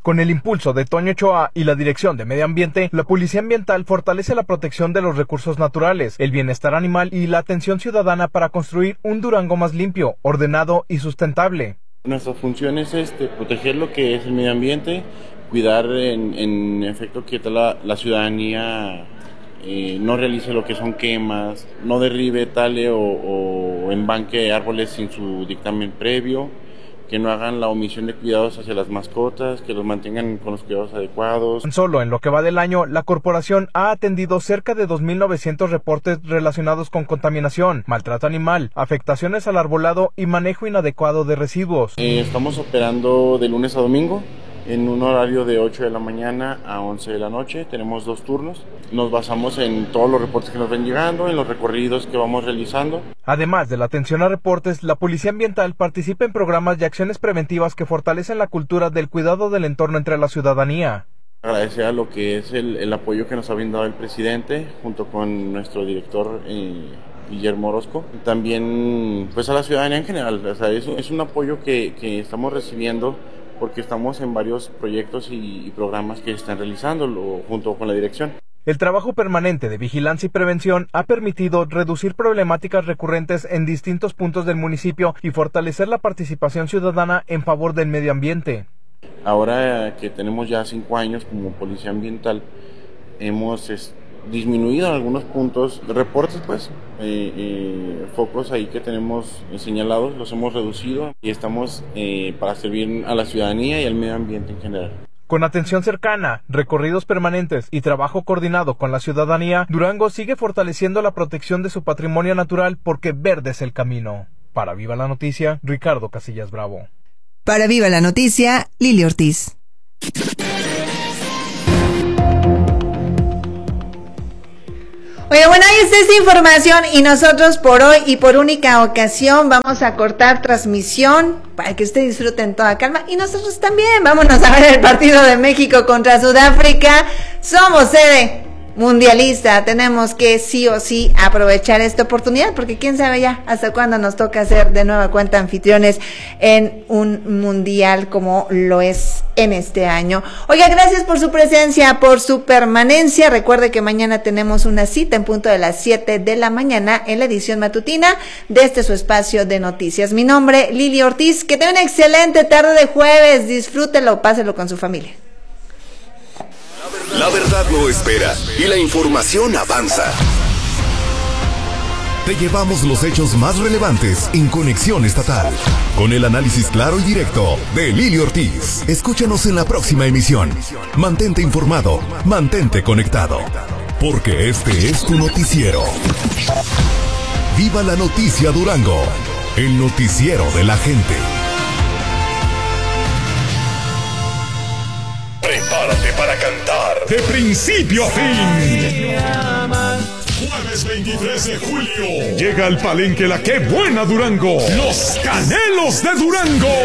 Con el impulso de Toño Ochoa y la Dirección de Medio Ambiente, la Policía Ambiental fortalece la protección de los recursos naturales, el bienestar animal y la atención ciudadana para construir un Durango más limpio, ordenado y sustentable. Nuestra función es proteger lo que es el medio ambiente, cuidar en efecto que la ciudadanía no realice lo que son quemas, no derribe, tale o embanque árboles sin su dictamen previo, que no hagan la omisión de cuidados hacia las mascotas, que los mantengan con los cuidados adecuados. Solo en lo que va del año, la corporación ha atendido cerca de 2.900 reportes relacionados con contaminación, maltrato animal, afectaciones al arbolado y manejo inadecuado de residuos. Estamos operando de lunes a domingo en un horario de 8 de la mañana a 11 de la noche. Tenemos 2 turnos. Nos basamos en todos los reportes que nos ven llegando, en los recorridos que vamos realizando. Además de la atención a reportes, la Policía Ambiental participa en programas y acciones preventivas que fortalecen la cultura del cuidado del entorno entre la ciudadanía. Agradecer a lo que es el apoyo que nos ha brindado el presidente, junto con nuestro director Guillermo Orozco. También pues a la ciudadanía en general. O sea, es un apoyo que estamos recibiendo porque estamos en varios proyectos y programas que están realizando junto con la dirección. El trabajo permanente de vigilancia y prevención ha permitido reducir problemáticas recurrentes en distintos puntos del municipio y fortalecer la participación ciudadana en favor del medio ambiente. Ahora que tenemos ya 5 años como Policía Ambiental, hemos disminuido en algunos puntos de reportes, focos ahí que tenemos señalados, los hemos reducido y estamos para servir a la ciudadanía y al medio ambiente en general. Con atención cercana, recorridos permanentes y trabajo coordinado con la ciudadanía, Durango sigue fortaleciendo la protección de su patrimonio natural porque verde es el camino. Para Viva la Noticia, Ricardo Casillas Bravo. Para Viva la Noticia, Lili Ortiz. Oye, bueno, ahí está esta información y nosotros por hoy y por única ocasión vamos a cortar transmisión para que usted disfrute en toda calma y nosotros también. Vámonos a ver el partido de México contra Sudáfrica. Somos sede mundialista, tenemos que sí o sí aprovechar esta oportunidad porque quién sabe ya hasta cuándo nos toca ser de nueva cuenta anfitriones en un mundial como lo es en este año. Oiga, gracias por su presencia, por su permanencia. Recuerde que mañana tenemos una cita en punto de las 7 de la mañana en la edición matutina de su espacio de noticias. Mi nombre, Lili Ortiz. Que tenga una excelente tarde de jueves. Disfrútelo, páselo con su familia. La verdad no espera y la información avanza. Te llevamos los hechos más relevantes en Conexión Estatal, con el análisis claro y directo de Lili Ortiz. Escúchanos en la próxima emisión. Mantente informado, mantente conectado, porque este es tu noticiero. Viva la noticia Durango, el noticiero de la gente. Prepárate para cantar de principio a fin. Jueves 23 de julio llega al Palenque la Que Buena Durango, los Canelos de Durango.